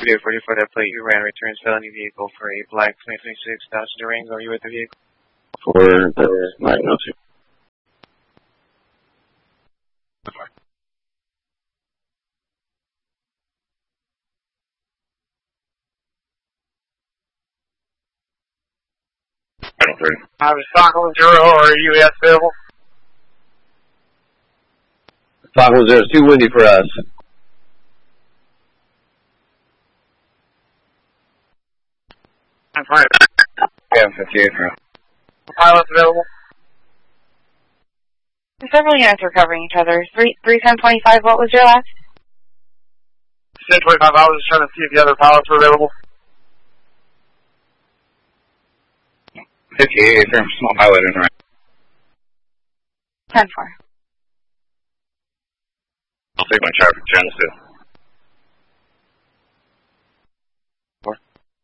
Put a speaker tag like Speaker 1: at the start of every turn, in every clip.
Speaker 1: video 44 that plate you ran returns felony vehicle for a black 2026 Dodge Durango. Are you with the vehicle?
Speaker 2: For the 902.
Speaker 3: I was Stockholm 0, are U.S. available?
Speaker 2: Stockholm 0 is too windy for us.
Speaker 3: I'm fine.
Speaker 2: Yeah, 58 for us.
Speaker 3: Pilots available?
Speaker 4: Several units were covering each other. 31025, what was your last?
Speaker 3: 1025, I was just trying to see if the other pilots were available.
Speaker 2: 58 from small pilot in right.
Speaker 4: 10-4.
Speaker 2: I'll take my traffic channel too. 4.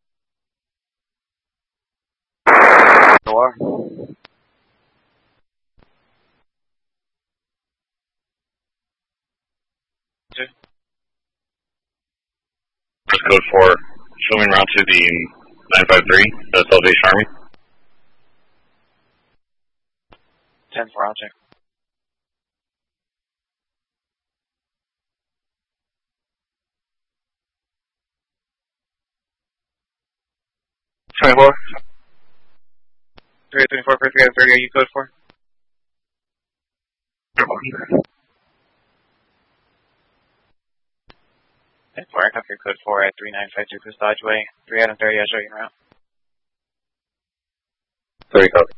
Speaker 2: First code 4, show me around to the 953, the Salvation Army.
Speaker 1: 10-4, I'll check.
Speaker 2: $24.
Speaker 1: 324 for 330, are you code 4? 10-4, I have your code 4 at 3952 Chris Dodge Way. 3 Adam 30, I'll show you around.
Speaker 2: 30 copy.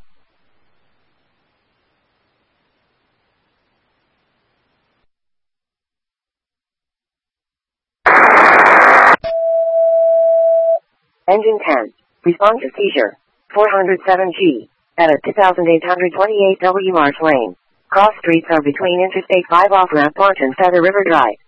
Speaker 5: Engine 10. Respond to seizure. 407G. At a 2828 W Marsh Lane. Cross streets are between Interstate 5 off-ramp Launch and Feather River Drive.